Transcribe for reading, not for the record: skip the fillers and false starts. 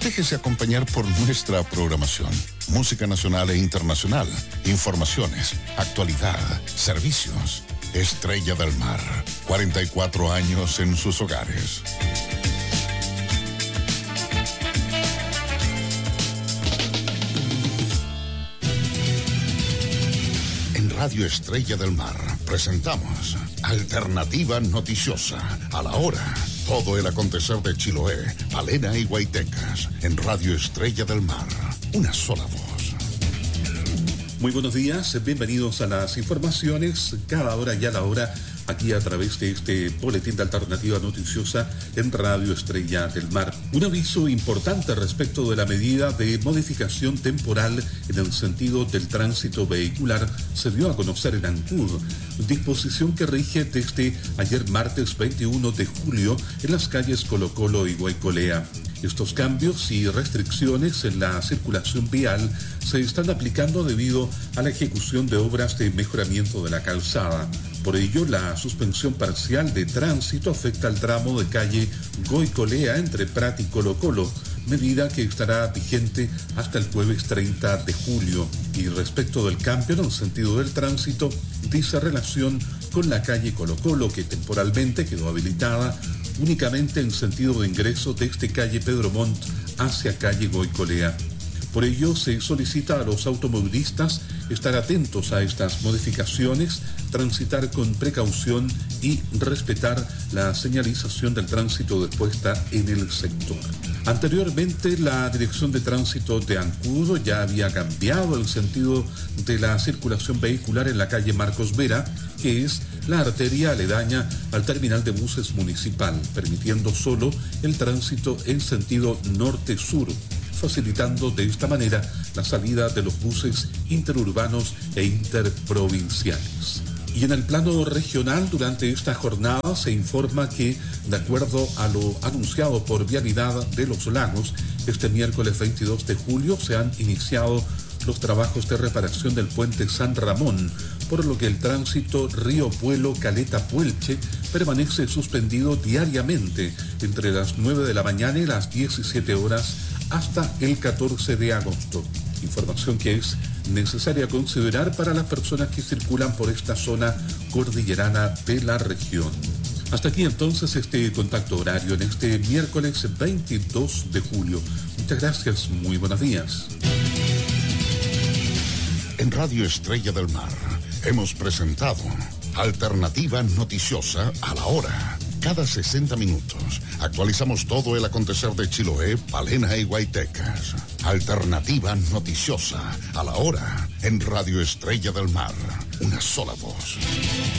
Déjese acompañar por nuestra programación. Música nacional e internacional, informaciones, actualidad, servicios. Estrella del Mar, 44 años en sus hogares. En Radio Estrella del Mar presentamos Alternativa Noticiosa, a la hora. Todo el acontecer de Chiloé, Palena y Guaitecas. En Radio Estrella del Mar, una sola voz. Muy buenos días, bienvenidos a las informaciones, cada hora y a la hora, aquí a través de este boletín de Alternativa Noticiosa en Radio Estrella del Mar. Un aviso importante respecto de la medida de modificación temporal en el sentido del tránsito vehicular se dio a conocer en Ancud, disposición que rige desde ayer martes 21 de julio en las calles Colo Colo y Guaycolea. Estos cambios y restricciones en la circulación vial se están aplicando debido a la ejecución de obras de mejoramiento de la calzada. Por ello, la suspensión parcial de tránsito afecta al tramo de calle Guaycolea entre Prat y Colo Colo, medida que estará vigente hasta el jueves 30 de julio. Y respecto del cambio en el sentido del tránsito, dice relación con la calle Colo Colo, que temporalmente quedó habilitada únicamente en sentido de ingreso desde calle Pedro Montt hacia calle Guaycolea. Por ello, se solicita a los automovilistas estar atentos a estas modificaciones, transitar con precaución y respetar la señalización del tránsito dispuesta en el sector. Anteriormente, la Dirección de Tránsito de Ancud ya había cambiado el sentido de la circulación vehicular en la calle Marcos Vera, que es la arteria aledaña al terminal de buses municipal, permitiendo solo el tránsito en sentido norte-sur, facilitando de esta manera la salida de los buses interurbanos e interprovinciales. Y en el plano regional, durante esta jornada se informa que, de acuerdo a lo anunciado por Vialidad de los Lagos, este miércoles 22 de julio se han iniciado los trabajos de reparación del puente San Ramón, por lo que el tránsito Río Puelo Caleta Puelche permanece suspendido diariamente entre las 9 de la mañana y las 17 horas hasta el 14 de agosto. Información que es necesaria considerar para las personas que circulan por esta zona cordillerana de la región. Hasta aquí entonces este contacto horario en este miércoles 22 de julio. Muchas gracias, muy buenos días. En Radio Estrella del Mar hemos presentado Alternativa Noticiosa, a la hora. Cada 60 minutos actualizamos todo el acontecer de Chiloé, Palena y Guaitecas. Alternativa Noticiosa, a la hora. En Radio Estrella del Mar, una sola voz.